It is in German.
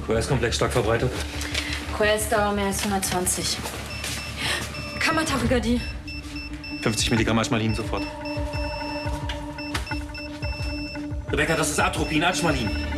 QRS-Komplex stark verbreitet. QRS-Dauer mehr als 120. Kammertachykardie. 50 Milligramm Aschmalin sofort. Rebecca, das ist Atropin, Aschmalin.